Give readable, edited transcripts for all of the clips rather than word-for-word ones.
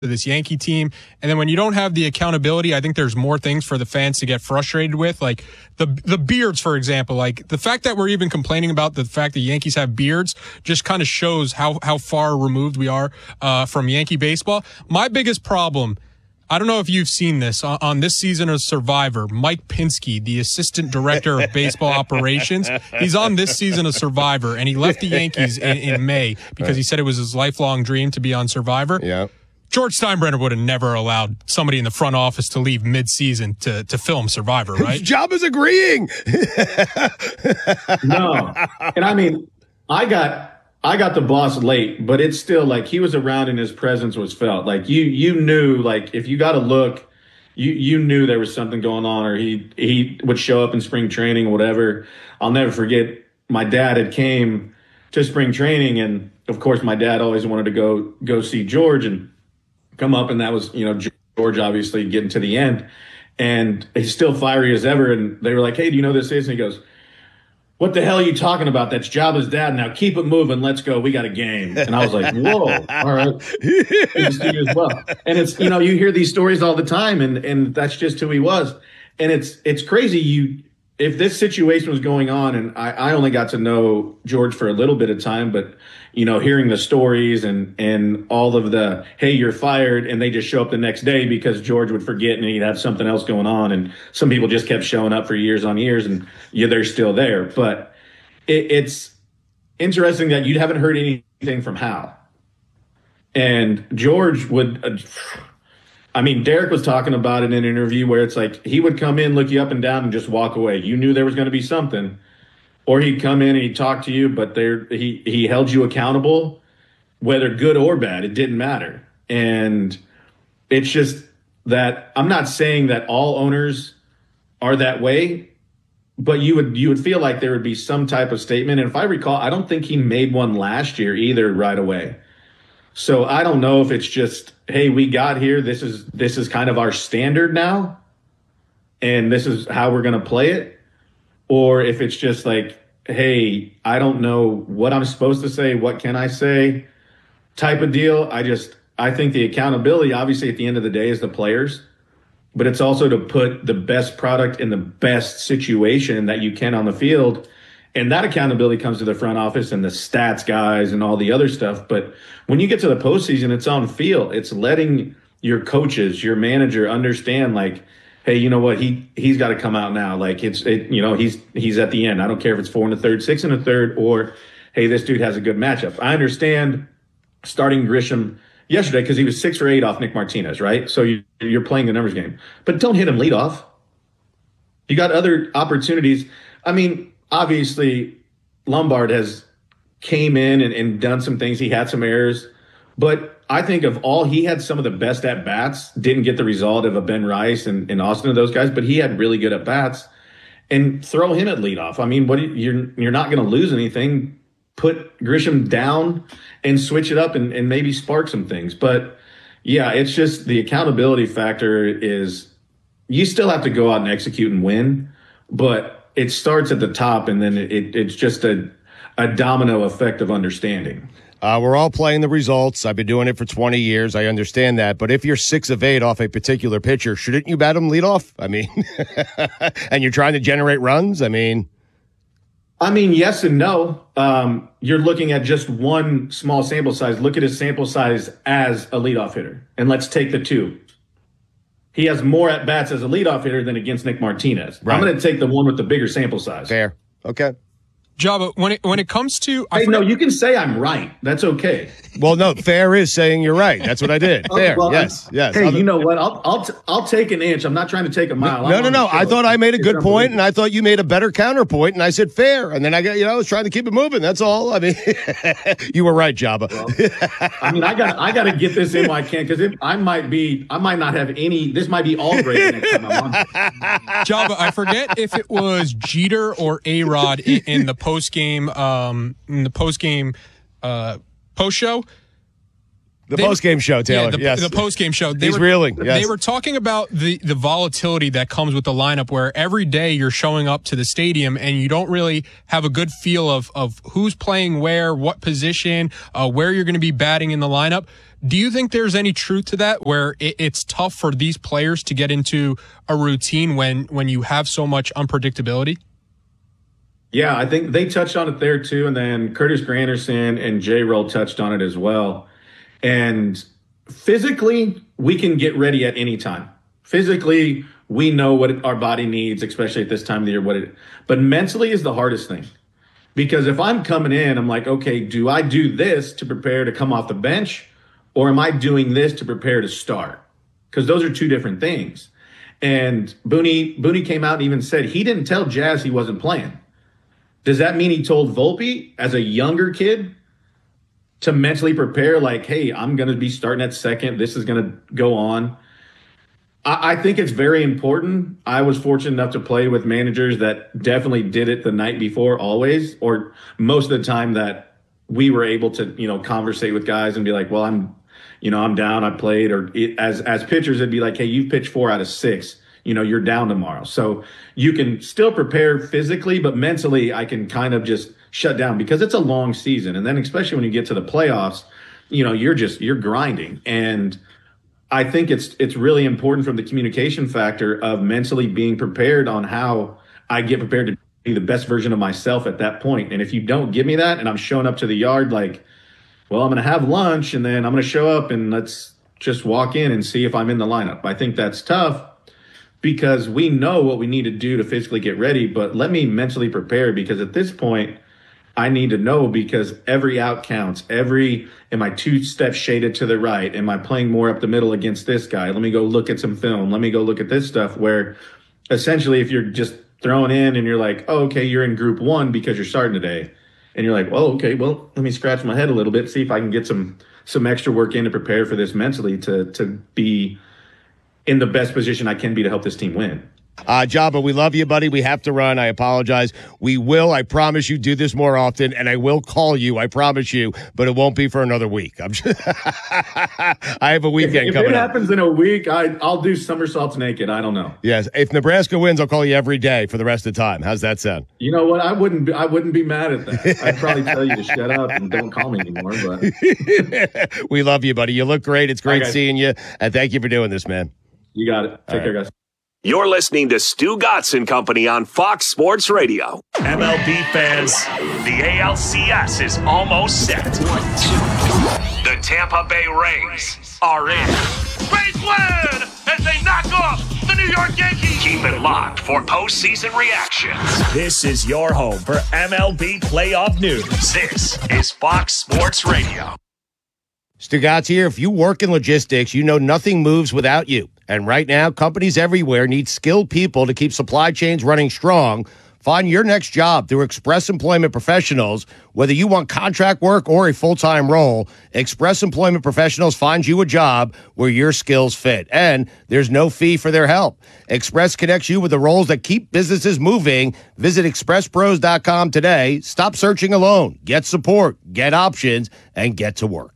this Yankee team. And then when you don't have the accountability, I think there's more things for the fans to get frustrated with, like the beards, for example. Like the fact that we're even complaining about the fact that Yankees have beards just kind of shows how far removed we are from Yankee baseball. My biggest problem, I don't know if you've seen this on this season of Survivor. Mike Pinsky, the assistant director of baseball operations, he's on this season of Survivor, and he left the Yankees in May because he said it was his lifelong dream to be on Survivor. Yeah. George Steinbrenner would have never allowed somebody in the front office to leave mid-season to film Survivor, right? His job is agreeing. No. And I mean, I got the boss late, but it's still like he was around and his presence was felt. Like you knew, like if you got a look, you knew there was something going on, or he would show up in spring training or whatever. I'll never forget, my dad had came to spring training, and of course my dad always wanted to go see George and come up, and that was, George obviously getting to the end, and he's still fiery as ever. And they were like, "Hey, do you know who this is?" And he goes, "What the hell are you talking about? That's Jabba's dad. Now keep it moving. Let's go. We got a game." And I was like, "Whoa, all right." Good to see you as well. And it's, you hear these stories all the time, and that's just who he was. And it's crazy. If this situation was going on, and I only got to know George for a little bit of time, but hearing the stories and all of the, "Hey, you're fired," and they just show up the next day because George would forget and he'd have something else going on, and some people just kept showing up for years on years, and they're still there. But it's interesting that you haven't heard anything from Hal. And George would, Derek was talking about it in an interview where it's like he would come in, look you up and down, and just walk away. You knew there was going to be something. Or he'd come in and he'd talk to you, but he held you accountable, whether good or bad. It didn't matter. And it's just that I'm not saying that all owners are that way, but you would feel like there would be some type of statement. And if I recall, I don't think he made one last year either right away. So I don't know if it's just, "Hey, we got here. This is kind of our standard now, and this is how we're going to play it." Or if it's just like, "Hey, I don't know what I'm supposed to say. What can I say?" type of deal. I think the accountability, obviously, at the end of the day, is the players, but it's also to put the best product in the best situation that you can on the field. And that accountability comes to the front office and the stats guys and all the other stuff. But when you get to the postseason, it's on field. It's letting your coaches, your manager understand, like, "Hey, you know what? He's got to come out now. Like he's at the end. I don't care if it's 4 1/3, 6 1/3, or hey, this dude has a good matchup." I understand starting Grisham yesterday because he was 6 for 8 off Nick Martinez, right? So you're playing the numbers game, but don't hit him lead off. You got other opportunities. Obviously, Lombard has came in and done some things. He had some errors, but I think of all, he had some of the best at-bats, didn't get the result of a Ben Rice and Austin and those guys, but he had really good at-bats. And throw him at leadoff. You're not going to lose anything. Put Grisham down and switch it up and maybe spark some things. But, yeah, it's just the accountability factor is you still have to go out and execute and win, but it starts at the top, and then it's just a domino effect of understanding. We're all playing the results. I've been doing it for 20 years. I understand that. But if you're 6 of 8 off a particular pitcher, shouldn't you bat him leadoff? And you're trying to generate runs? Yes and no. You're looking at just one small sample size. Look at his sample size as a leadoff hitter, and let's take the 2. He has more at-bats as a leadoff hitter than against Nick Martinez. Right. I'm going to take the one with the bigger sample size. Fair. Okay. Jabba, when it comes to... No, you can say I'm right. That's okay. Well, no, fair is saying you're right. That's what I did. Fair, well, yes. Hey, you know what? I'll take an inch. I'm not trying to take a mile. No. I thought I made a good point, and I thought you made a better counterpoint, and I said fair. And then I was trying to keep it moving. That's all. You were right, Jabba. Well, I got to get this in while I can, because I might not have any. This might be all great next time I'm on. Jabba, I forget if it was Jeter or A-Rod in the post-game post-show. The post-game show, Taylor. The post-game show. He's reeling. Yes. They were talking about the volatility that comes with the lineup, where every day you're showing up to the stadium and you don't really have a good feel of who's playing where, what position, where you're going to be batting in the lineup. Do you think there's any truth to that, where it's tough for these players to get into a routine when you have so much unpredictability? Yeah, I think they touched on it there too. And then Curtis Granderson and J-Roll touched on it as well. And physically, we can get ready at any time. Physically, we know what our body needs, especially at this time of the year. But mentally is the hardest thing. Because if I'm coming in, I'm like, okay, do I do this to prepare to come off the bench? Or am I doing this to prepare to start? Because those are two different things. And Booney came out and even said he didn't tell Jazz he wasn't playing. Does that mean he told Volpe as a younger kid to mentally prepare, like, hey, I'm going to be starting at second. This is going to go on. I think it's very important. I was fortunate enough to play with managers that definitely did it the night before, always, or most of the time that we were able to, conversate with guys and be like, well, I'm down, I played. Or as pitchers, it'd be like, hey, you've pitched 4 out of 6. You're down tomorrow. So you can still prepare physically, but mentally I can kind of just shut down because it's a long season. And then especially when you get to the playoffs, you're grinding. And I think it's really important from the communication factor of mentally being prepared on how I get prepared to be the best version of myself at that point. And if you don't give me that and I'm showing up to the yard like, well, I'm going to have lunch and then I'm going to show up and let's just walk in and see if I'm in the lineup. I think that's tough because we know what we need to do to physically get ready, but let me mentally prepare because at this point, I need to know because every out counts. Am I 2 steps shaded to the right? Am I playing more up the middle against this guy? Let me go look at some film. Let me go look at this stuff where essentially if you're just thrown in and you're like, oh, okay, you're in group 1 because you're starting today. And you're like, well, okay, well, let me scratch my head a little bit, see if I can get some extra work in to prepare for this mentally to be in the best position I can be to help this team win. Jabba, we love you, buddy. We have to run. I apologize. We will, I promise you, do this more often, and I will call you, I promise you, but it won't be for another week. I have a weekend coming up. If it happens in a week, I'll do somersaults naked. I don't know. Yes, if Nebraska wins, I'll call you every day for the rest of the time. How's that sound? You know what? I wouldn't be mad at that. I'd probably tell you to shut up and don't call me anymore. But we love you, buddy. You look great. It's great seeing you, and thank you for doing this, man. You got it. Take care, guys. You're listening to Stu Gotson Company on Fox Sports Radio. MLB fans, the ALCS is almost set. The Tampa Bay Rays are in. Rays win as they knock off the New York Yankees. Keep it locked for postseason reactions. This is your home for MLB playoff news. This is Fox Sports Radio. Stugatz here. If you work in logistics, you know nothing moves without you. And right now, companies everywhere need skilled people to keep supply chains running strong. Find your next job through Express Employment Professionals. Whether you want contract work or a full-time role, Express Employment Professionals finds you a job where your skills fit. And there's no fee for their help. Express connects you with the roles that keep businesses moving. Visit expresspros.com today. Stop searching alone. Get support, get options, and get to work.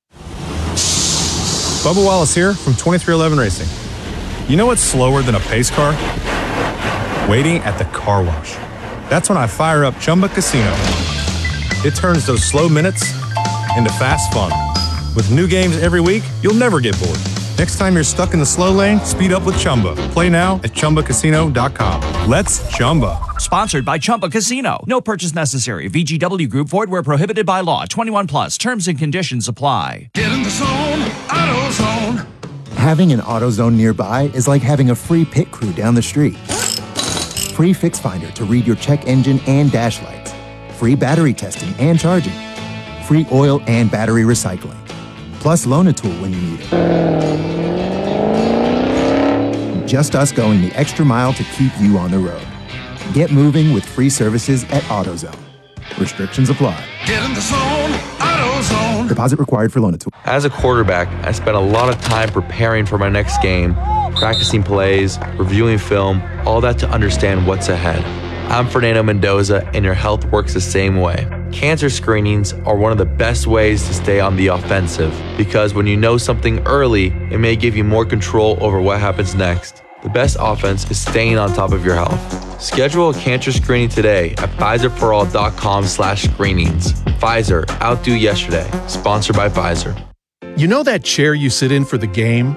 Bubba Wallace here from 2311 Racing. You know what's slower than a pace car? Waiting at the car wash. That's when I fire up Chumba Casino. It turns those slow minutes into fast fun. With new games every week, you'll never get bored. Next time you're stuck in the slow lane, speed up with Chumba. Play now at ChumbaCasino.com. Let's Chumba. Sponsored by Chumba Casino. No purchase necessary. VGW Group. Void where prohibited by law. 21 plus. Terms and conditions apply. Get in the zone. AutoZone. Having an AutoZone nearby is like having a free pit crew down the street. Free Fix Finder to read your check engine and dash lights. Free battery testing and charging. Free oil and battery recycling. Plus loan a tool when you need it. Just us going the extra mile to keep you on the road. Get moving with free services at AutoZone. Restrictions apply. Get in the zone. AutoZone. Deposit required for loan a tool. As a quarterback, I spent a lot of time preparing for my next game, practicing plays, reviewing film, all that to understand what's ahead. I'm Fernando Mendoza, and your health works the same way. Cancer screenings are one of the best ways to stay on the offensive because when you know something early, it may give you more control over what happens next. The best offense is staying on top of your health. Schedule a cancer screening today at PfizerForAll.com/screenings. Pfizer, outdo yesterday. Sponsored by Pfizer. You know that chair you sit in for the game?